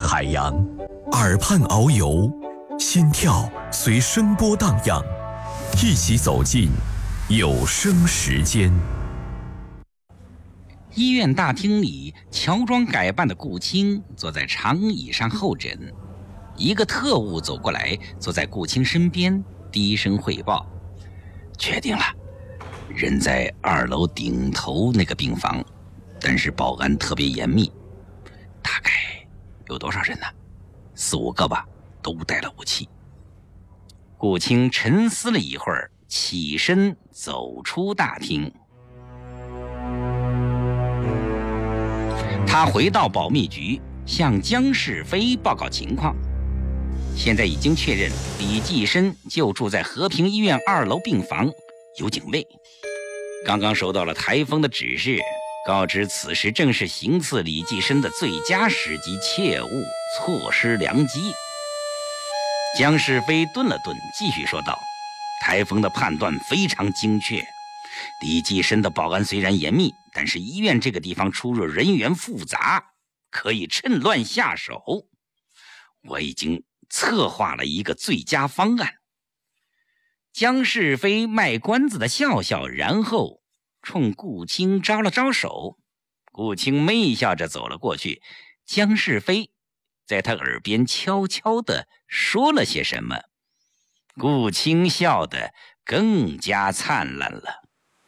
海洋，耳畔遨游，心跳随声波荡漾，一起走进有声时间。 医院大厅里，乔装改扮的顾青坐在长椅上候诊。一个特务走过来，坐在顾青身边，低声汇报：确定了，人在2楼顶头那个病房，但是保安特别严密。大概有多少人呢？4、5个吧，都带了武器。顾青沉思了一会儿，起身走出大厅。他回到保密局，向江世飞报告情况。现在已经确认，李济深就住在和平医院2楼病房，有警卫。刚刚收到了台风的指示，告知此时正是行刺李济深的最佳时机，切勿错失良机。江世飞顿了顿，继续说道：台风的判断非常精确，李济深的保安虽然严密，但是医院这个地方出入人员复杂，可以趁乱下手。我已经策划了一个最佳方案。江世飞卖关子的笑笑，然后冲顾青招了招手。顾青媚笑着走了过去，江世飞在他耳边悄悄地说了些什么。顾青笑得更加灿烂了。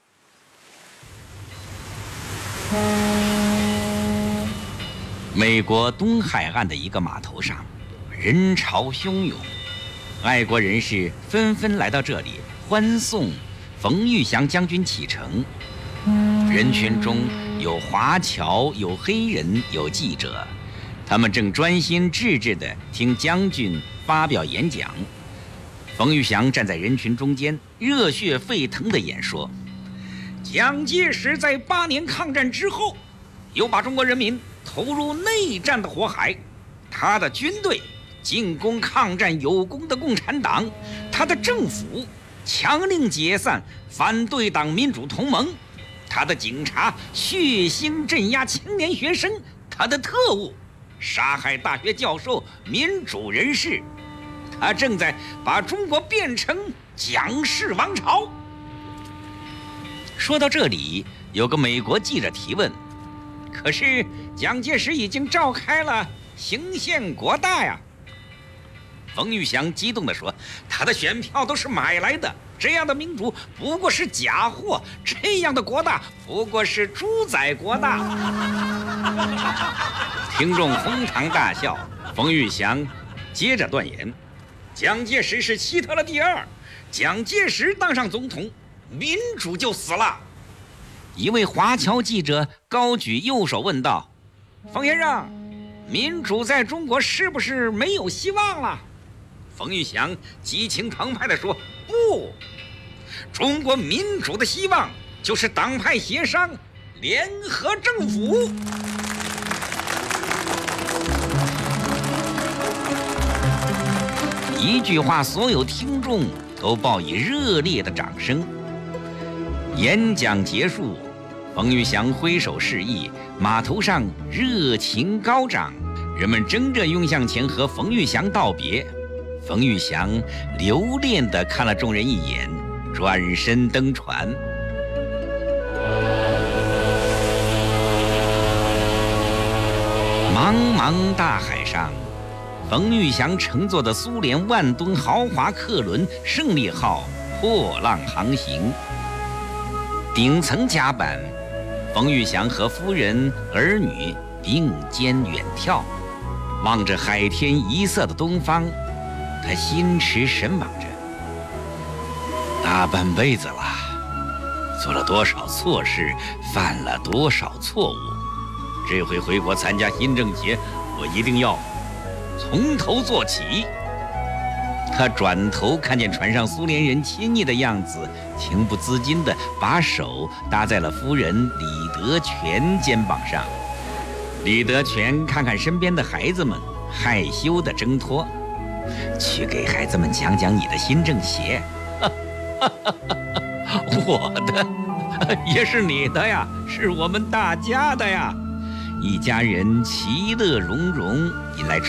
美国东海岸的一个码头上，人潮汹涌，爱国人士纷纷来到这里欢送冯玉祥将军启程。人群中有华侨，有黑人，有记者，他们正专心致志地听将军发表演讲。冯玉祥站在人群中间，热血沸腾地演说：蒋介石在8年抗战之后，又把中国人民投入内战的火海，他的军队进攻抗战有功的共产党，他的政府强令解散反对党民主同盟，他的警察血腥镇压青年学生，他的特务杀害大学教授、民主人士，他正在把中国变成蒋氏王朝。说到这里，有个美国记者提问：可是蒋介石已经召开了行宪国大呀。冯玉祥激动地说：他的选票都是买来的，这样的民主不过是假货，这样的国大不过是猪仔国大。听众哄堂大笑。冯玉祥接着断言：蒋介石是希特勒第2，蒋介石当上总统，民主就死了。一位华侨记者高举右手问道：冯先生，民主在中国是不是没有希望了？冯玉祥激情澎湃地说：不，中国民主的希望就是党派协商，联合政府。一句话，所有听众都报以热烈的掌声。演讲结束，冯玉祥挥手示意，码头上热情高涨，人们争着拥向前和冯玉祥道别。冯玉祥留恋地看了众人一眼，转身登船。茫茫大海上，冯玉祥乘坐的苏联万吨豪华客轮胜利号破浪航行。顶层甲板，冯玉祥和夫人儿女并肩远眺，望着海天一色的东方，他心驰神往着。大半辈子了，做了多少错事，犯了多少错误，这回回国参加新政协，我一定要从头做起。他转头看见船上苏联人亲昵的样子，情不自禁地把手搭在了夫人李德全肩膀上。李德全看看身边的孩子们，害羞地挣脱：去给孩子们讲讲你的新政协。我的也是你的呀，是我们大家的呀。一家人其乐融融，引来